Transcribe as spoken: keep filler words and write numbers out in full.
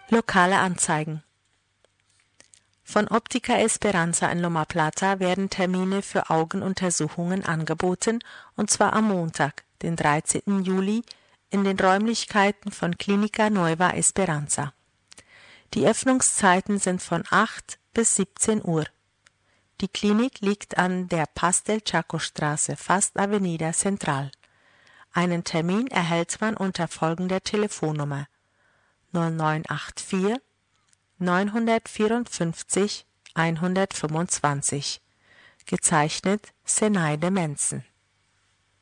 Lokale Anzeigen. Von Optica Esperanza in Loma Plata werden Termine für Augenuntersuchungen angeboten, und zwar am Montag, den dreizehnten Juli, in den Räumlichkeiten von Clínica Nueva Esperanza. Die Öffnungszeiten sind von acht bis siebzehn Uhr. Die Klinik liegt an der Paz del Chaco Straße, fast Avenida Central. Einen Termin erhält man unter folgender Telefonnummer null neun acht vier neun vier vier eins zwei fünf, gezeichnet Zenaide Mensen.